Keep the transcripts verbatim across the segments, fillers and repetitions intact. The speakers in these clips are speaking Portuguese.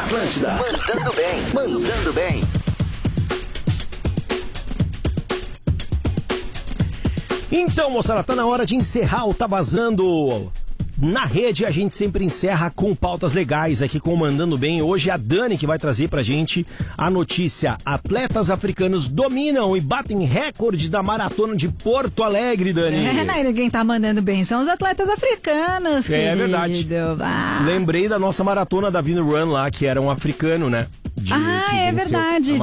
Atlântida, mandando bem, mandando bem. Então, moçada, tá na hora de encerrar o Tá Vazando. Na rede, a gente sempre encerra com pautas legais aqui com o Mandando Bem. Hoje é a Dani que vai trazer pra gente a notícia: atletas africanos dominam e batem recordes da maratona de Porto Alegre, Dani. É, quem tá mandando bem são os atletas africanos, É querido. verdade. Ah. Lembrei da nossa maratona da Vino Run lá, que era um africano, né? De, ah, que é verdade,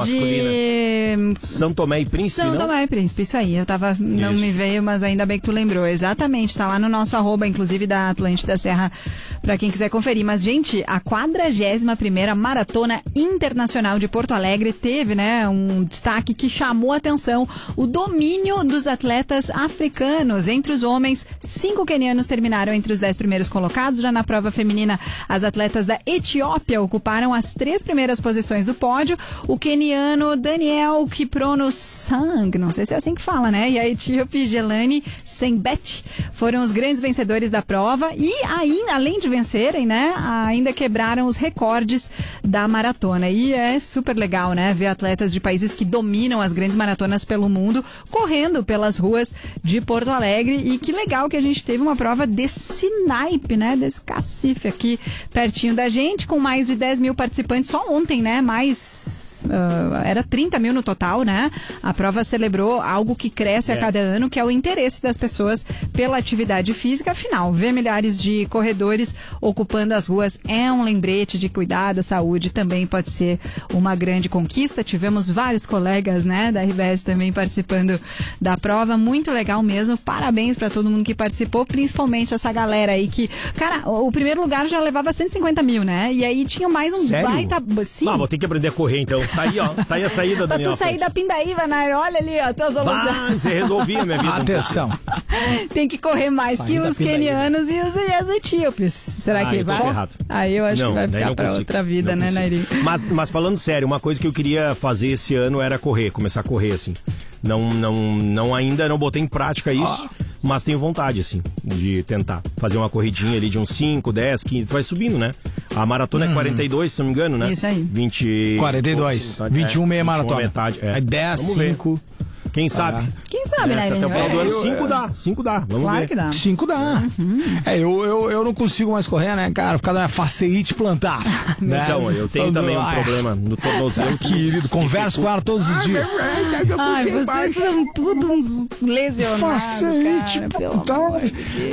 de São Tomé e Príncipe, São não? Tomé e Príncipe, isso aí, eu tava, não Isso. me veio, mas ainda bem que tu lembrou, exatamente, tá lá no nosso arroba, inclusive da Atlântida Serra, pra quem quiser conferir. Mas, gente, a quadragésima primeira Maratona Internacional de Porto Alegre teve, né, um destaque que chamou a atenção: o domínio dos atletas africanos. Entre os homens, cinco quenianos terminaram entre os dez primeiros colocados. Já na prova feminina, as atletas da Etiópia ocuparam as três primeiras posições do pódio. O queniano Daniel Kiprono Sang, não sei se é assim que fala, né? E a etíope Jelani Sembet foram os grandes vencedores da prova e, ainda, além de vencerem, né, ainda quebraram os recordes da maratona. E é super legal, né, ver atletas de países que dominam as grandes maratonas pelo mundo correndo pelas ruas de Porto Alegre. E que legal que a gente teve uma prova desse naipe, né, desse cacife aqui pertinho da gente, com mais de dez mil participantes só ontem, né? Mais uh, era trinta mil no total, né? A prova celebrou algo que cresce é. a cada ano, que é o interesse das pessoas pela atividade física. Afinal, ver milhares de corredores ocupando as ruas é um lembrete de cuidar da saúde, também pode ser uma grande conquista. Tivemos vários colegas, né, da R B S também participando da prova, muito legal mesmo. Parabéns para todo mundo que participou, principalmente essa galera aí que, cara, o primeiro lugar já levava cento e cinquenta mil, né? E aí tinha mais um Sério? baita... Sim. Ah, vou ter que aprender a correr, então. Tá aí, ó. Tá aí a saída, Pra Daniel. tu sair da Pindaíba, Nair, olha ali, ó, tua solução. Ah, você resolvia a minha vida. Atenção. Tem que correr mais Sair que da os Pindaíba. quenianos e os, e os etíopes. Será Ah, que eu tô vai? ferrado. Aí eu acho Não, que vai daí ficar não pra consigo. outra vida, Não né, consigo. Nairi? Mas, mas falando sério, uma coisa que eu queria fazer esse ano era correr, começar a correr, assim. Não, não, não ainda não botei em prática isso, Ah. mas tenho vontade, assim, de tentar fazer uma corridinha ali de uns cinco, dez, quinze, tu vai subindo, né? A maratona Hum. é quarenta e dois, se não me engano, né? Isso aí. vinte... quarenta e dois. Tá, vinte e um é, meia vinte e um maratona. metade, é. Aí dez, Vamos ver. cinco. Quem sabe? Quem sabe, né, Essa até o final do ano, Eu- cinco dá, cinco dá, vamos Claro ver. que dá. cinco dá. É, eu, eu, eu não consigo mais correr, né, cara? Por causa da minha faceite plantar. né? Então, eu tenho Só também um do- problema no tornozelo. que- Querido, converso com ela todos os dias. Ai, vocês são tudo uns lesionados, Faceite cara, pelo plantar. amor de Deus.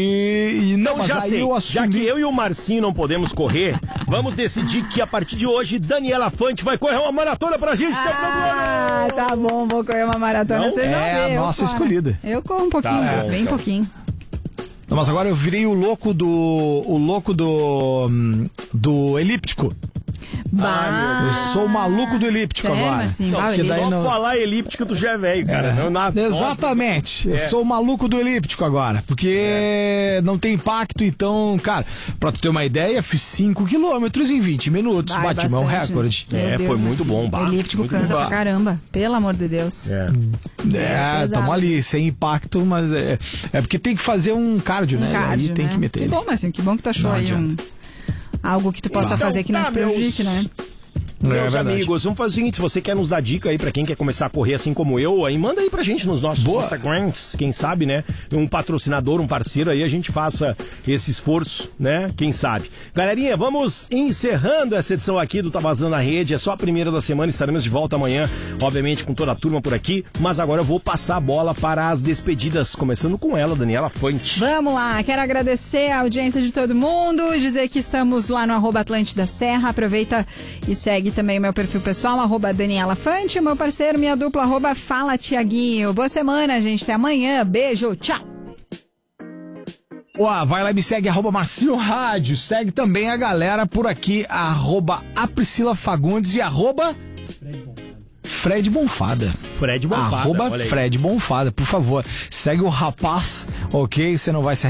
E, e não, Então mas já aí sei, eu já assumi... que eu e o Marcinho não podemos correr, vamos decidir que a partir de hoje, Daniela Fante vai correr uma maratona pra gente. Ah, tá bom, vou correr uma maratona, Não? vocês vão É ver. a eu nossa fora. escolhida. Eu corro um pouquinho, Tá, mas é, bem então. pouquinho. Não, mas agora eu virei o louco do... O louco do... hum, Do elíptico. Bah. Eu sou o maluco do elíptico Sério, agora. Marcinho? Não, Bah, se ele- só não- falar elíptica, tu já é velho, cara. Não, na- Exatamente. Eu É. sou o maluco do elíptico agora. Porque não tem impacto, então, cara, pra tu ter uma ideia, fiz cinco quilômetros em vinte minutos. Vai, Bati meu bastante. recorde. Meu É, Deus, foi muito Marcinho. bom, bah, O elíptico muito cansa bom. pra caramba, pelo amor de Deus. É. É, pesado. tamo ali, sem impacto, mas é, é porque tem que fazer um cardio, Um né? cardio, Aí tem né? que meter. Que ele. bom, Marcinho, que bom que tu achou Não aí um, adianta. algo que tu possa Então, fazer que não tá, te prejudique, meus- né? É Meus verdade. amigos, vamos fazer o seguinte: se você quer nos dar dica aí pra quem quer começar a correr assim como eu, aí manda aí pra gente nos nossos Boa. Instagrams, quem sabe, né? Um patrocinador, um parceiro aí, a gente faça esse esforço, né? Quem sabe. Galerinha, vamos encerrando essa edição aqui do Tá Vazando na Rede. É só a primeira da semana, estaremos de volta amanhã, obviamente com toda a turma por aqui, mas agora eu vou passar a bola para as despedidas, começando com ela, Daniela Fante. Vamos lá, quero agradecer a audiência de todo mundo e dizer que estamos lá no arroba Atlântida Serra. Aproveita e segue também o meu perfil pessoal, arroba Daniela Fante, o meu parceiro, minha dupla, arroba Fala Tiaguinho. Boa semana, gente, até amanhã, beijo, tchau! Ó, vai lá e me segue, arroba Marcinho Rádio. Segue também a galera por aqui, arroba a Priscila Fagundes e arroba Fred Bonfada. Fred Bonfada, Arroba olha aí. Fred Bonfada, por favor. Segue o rapaz, ok? Você não vai se